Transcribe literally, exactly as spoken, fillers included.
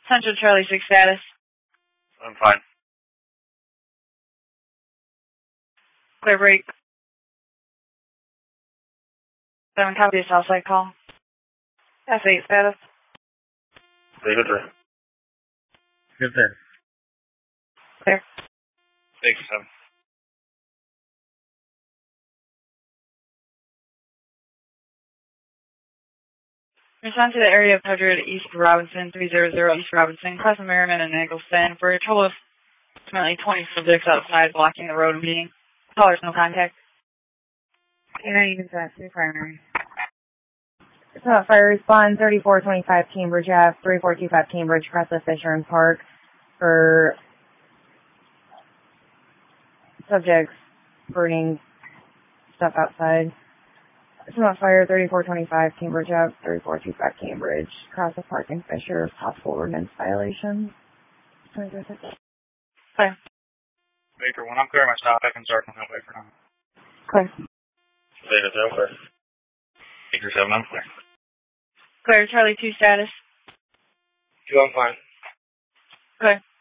Central Charlie six status. I'm fine. Clear break. seven copy of Southside call. F eight status. Stay good, sir. Good there. Clear. Thank you, seven. Respond to the area of Hundred East Robinson, three hundred East Robinson, crossing Merriman and Eggleston for a total of approximately twenty subjects outside blocking the road and meeting. Callers, no contact. United Units at three primary. So fire respond thirty-four twenty-five Cambridge Ave, thirty-four twenty-five Cambridge, across the Fisher and Park for subjects burning stuff outside. So fire thirty-four twenty-five Cambridge Ave, thirty-four twenty-five Cambridge, across the Park and Fisher, possible ordinance violations. Clear. Baker, when I'm clear my stop, I can start on that way for now. Clear. Beta zero, clear. Baker seven, I'm clear. Clear. Charlie two status. Two, I'm fine. Clear.